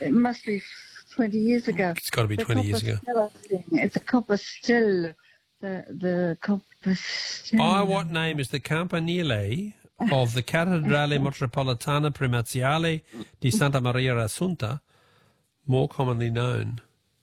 It must be 20 years ago. It's got to be 20 years ago. It's a Compostela. The Compostela. By what name is the campanile of the Cattedrale Metropolitana Primaziale di Santa Maria Assunta more commonly known?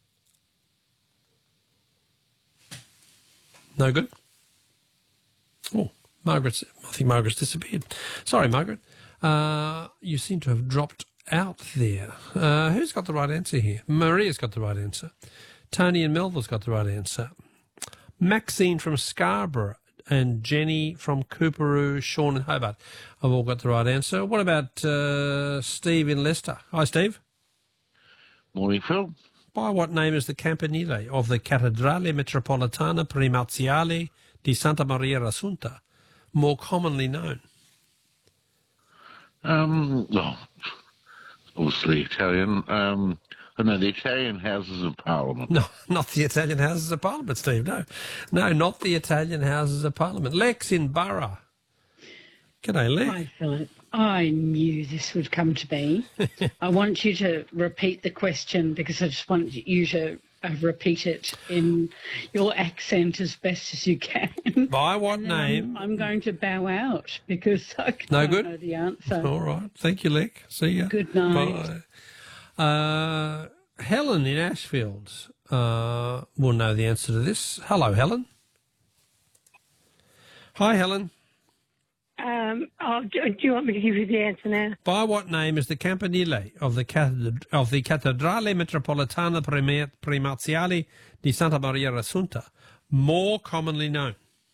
No good? Oh, I think Margaret's disappeared. Sorry, Margaret. You seem to have dropped out there. Who's got the right answer here? Maria's got the right answer. Tony in Melville's got the right answer. Maxine from Scarborough and Jenny from Cooperoo, Sean in Hobart have all got the right answer. What about Steve in Leicester? Hi, Steve. Morning, Phil. By what name is the campanile of the Cattedrale Metropolitana Primaziale di Santa Maria Assunta more commonly known? Well, obviously Italian. I know the Italian Houses of Parliament. No, not the Italian Houses of Parliament, Steve, no. No, not the Italian Houses of Parliament. Lex in Borough. G'day, Lex. Hi, Philip. I knew this would come to me. I want you to repeat the question because I just want you to repeat it in your accent as best as you can. By what name? I'm going to bow out because I can't know the answer. All right. Thank you, Lex. See you. Good night. Bye. Helen in Ashfield will know the answer to this. Hello, Helen. Hi, Helen. Do you want me to give you the answer now? By what name is the campanile of the Cattedrale Metropolitana Primaziale di Santa Maria Assunta more commonly known?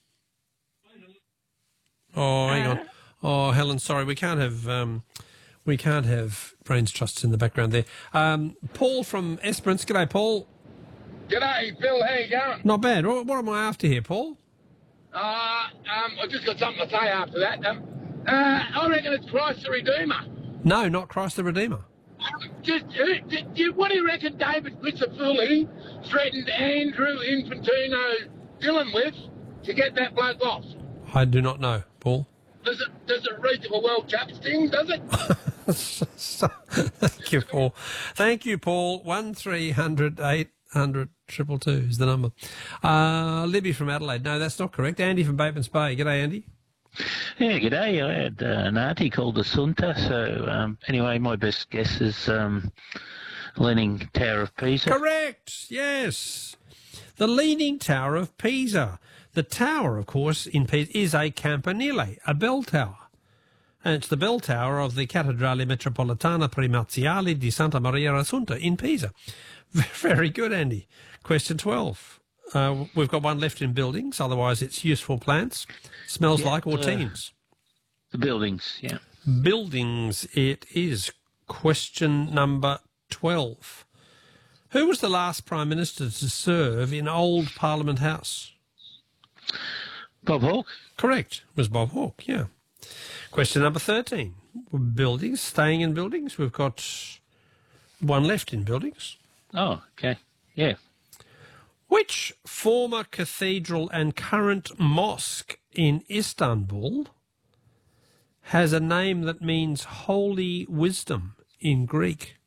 Oh, hang on. Oh, Helen, sorry, we can't have brains trusts in the background there. Paul from Esperance. G'day, Paul. G'day, Phil. How you going? Not bad. What am I after here, Paul? I've just got something to say after that. I reckon it's Christ the Redeemer. No, not Christ the Redeemer. What do you reckon David Crisafulli threatened Andrew Infantino Dillon with to get that bloke off? I do not know, Paul. Does it reach a World Chaps thing, does it? Thank you, Paul. Thank you, Paul. 1300 800 222 is the number. Libby from Adelaide. No, that's not correct. Andy from Batemans Bay. G'day, Andy. Yeah, g'day. I had an auntie called Assunta, so anyway, my best guess is Leaning Tower of Pisa. Correct, yes. The Leaning Tower of Pisa. The tower, of course, in Pisa is a campanile, a bell tower. And it's the bell tower of the Cattedrale Metropolitana Primaziale di Santa Maria Assunta in Pisa. Very good, Andy. Question 12. We've got one left in buildings, otherwise it's useful plants. Smells like or teens? The buildings, yeah. Buildings it is. Question number 12. Who was the last Prime Minister to serve in Old Parliament House? Bob Hawke. Correct. It was Bob Hawke, yeah. Question number 13. Buildings, staying in buildings. We've got one left in buildings. Oh, okay. Yeah. Which former cathedral and current mosque in Istanbul has a name that means holy wisdom in Greek?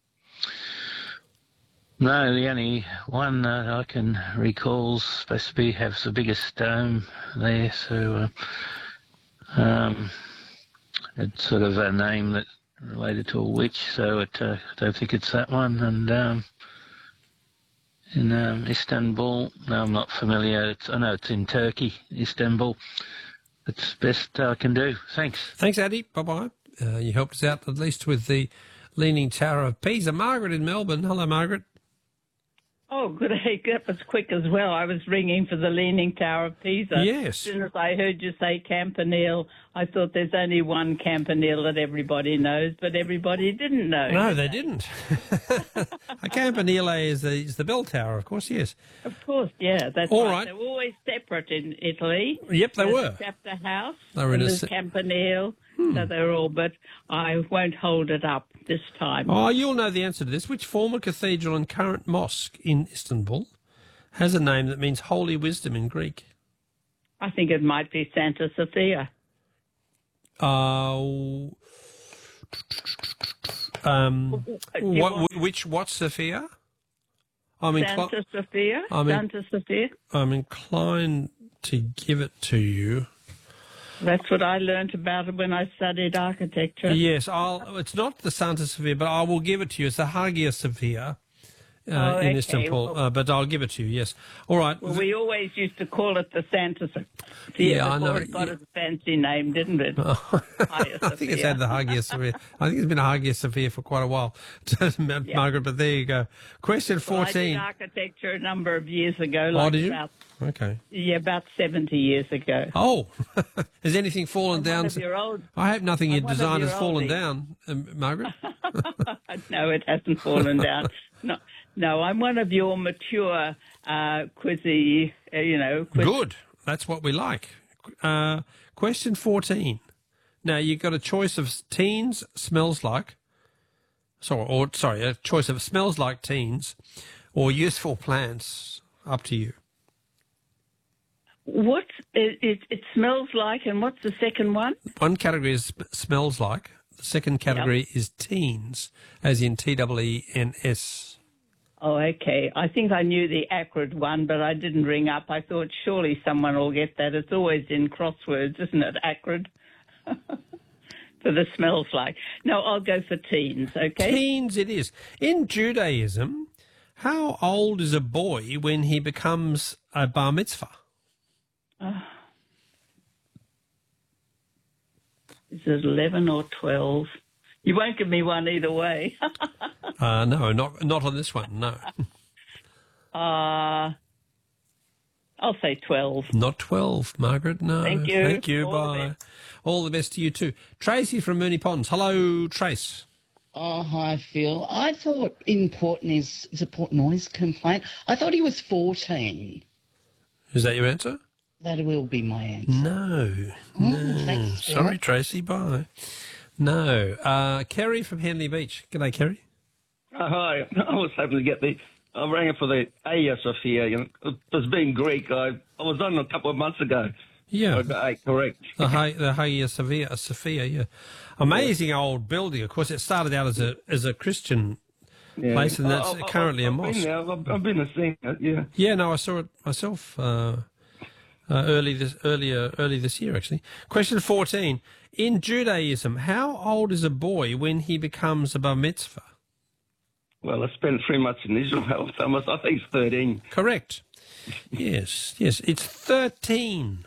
No, the only one that I can recall is supposed to be has the biggest dome there, so it's sort of a name that related to a witch, so I don't think it's that one. And in Istanbul, no, I'm not familiar. I know it's in Turkey, Istanbul. It's the best I can do. Thanks. Thanks, Addy. Bye-bye. You helped us out at least with the Leaning Tower of Pisa. Margaret in Melbourne. Hello, Margaret. Oh, good. That was quick as well. I was ringing for the Leaning Tower of Pisa. Yes. As soon as I heard you say campanile, I thought there's only one campanile that everybody knows, but everybody didn't know. No, they didn't. A campanile is the bell tower, of course, yes. Of course, yeah. That's All right. right. They were always separate in Italy. Yep, they were. The chapter house, They were in the campanile, so they were all, but I won't hold it up this time. Oh, you'll know the answer to this. Which former cathedral and current mosque in Istanbul has a name that means holy wisdom in Greek? I think it might be Santa Sophia. What Sophia? Santa Sophia? Santa Sophia? I'm inclined to give it to you. That's what I learnt about it when I studied architecture. Yes, it's not the Santa Sophia, but I will give it to you. It's the Hagia Sophia in Istanbul, but I'll give it to you, yes. All right. Well, we always used to call it the Santa Sophia. Yeah, I know. It got a fancy name, didn't it? I think it's had the Hagia Sophia. I think it's been a Hagia Sophia for quite a while, Margaret, but there you go. Question 14. I did architecture a number of years ago. Did you? Okay. Yeah, about 70 years ago. Oh, has anything fallen down? I hope nothing you designed has fallen down, Margaret. No, it hasn't fallen down. No, I'm one of your mature, quizzy, Good. That's what we like. Question 14. Now, you've got a choice of teens, smells like. A choice of smells like teens or useful plants. Up to you. What it smells like, and what's the second one? One category is smells like. The second category is teens, as in T-E-E-N-S. Oh, okay. I think I knew the acrid one, but I didn't ring up. I thought surely someone will get that. It's always in crosswords, isn't it, acrid? For the smells like. No, I'll go for teens, okay? Teens it is. In Judaism, how old is a boy when he becomes a bar mitzvah? Is it 11 or 12? You won't give me one either way. No, not on this one, no. I'll say 12. Not 12, Margaret, no. Thank you. Thank you, bye. All the best to you too. Tracy from Mooney Ponds. Hello, Trace. Oh, hi, Phil. I thought in Port Noise complaint. I thought he was 14. Is that your answer? That will be my answer. No. Thanks, Sorry, Tracy, bye. No. Kerry from Henley Beach. G'day, Kerry. Hi. I was hoping to get I rang it for the Hagia Sophia. As being Greek, I was on a couple of months ago. Yeah. I got 8 correct. The Hagia Sophia, yeah. Amazing old building. Of course, it started out as a Christian place, and that's currently a mosque. I've been seeing it, yeah. Yeah, no, I saw it myself early this year, actually. Question 14. In Judaism, how old is a boy when he becomes a bar mitzvah? Well, I spent 3 months in Israel, so I think it's 13. Correct. Yes, it's 13.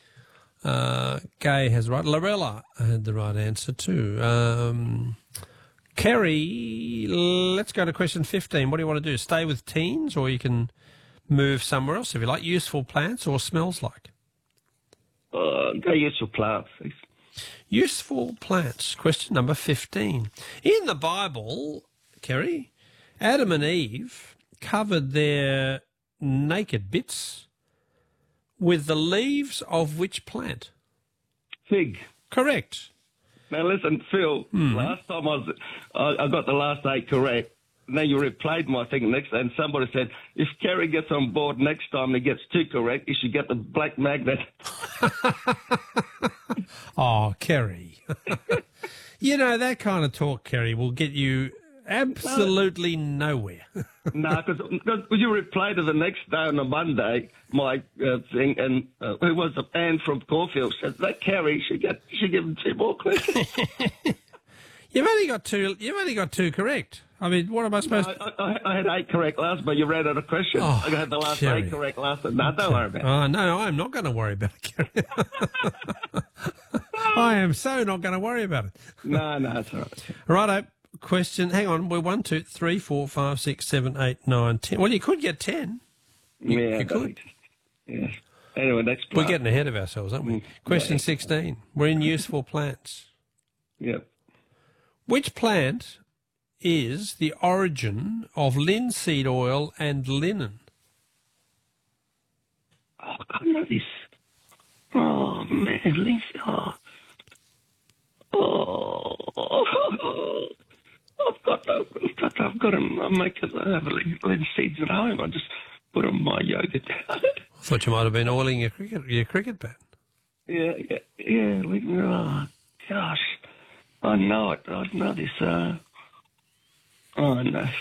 Gay has right. Lorella had the right answer too. Kerry, let's go to question 15. What do you want to do? Stay with teens, or you can move somewhere else if you like. Useful plants or smells like? Go useful plants. Useful plants. Question number 15. In the Bible, Kerry, Adam and Eve covered their naked bits with the leaves of which plant? Fig. Correct. Now listen, Phil. Last time I got the last 8 correct. Now you replayed my thing next, and somebody said if Kerry gets on board next time, he gets 2 correct. He should get the black magnet. Oh, Kerry. That kind of talk, Kerry, will get you absolutely nowhere. No, because you reply to the next day on a Monday, my thing, and who was it? Anne from Caulfield said that Kerry should give him 2 more questions. You've only got 2. You've only got 2 correct. I mean, what am I supposed to? I had 8 correct last, but you ran out of questions. Oh, I had the last Kerry. 8 correct last. No, don't worry about it. Oh, no, I'm not going to worry about it, Kerry. I am so not going to worry about it. No, it's all right. Righto. Question. Hang on. We're 1, 2, 3, 4, 5, 6, 7, 8, 9, 10. Well, you could get 10. You could. Yeah. Anyway, next. We're getting ahead of ourselves, aren't we? Question 16. We're in useful plants. Yep. Which plant is the origin of linseed oil and linen? Oh, I know this. Oh, man, linseed. I've got to make linseeds at home. I just put on my yogurt. I thought you might have been oiling your cricket bat. Yeah. Oh, gosh, I know it. I know this. Oh, no.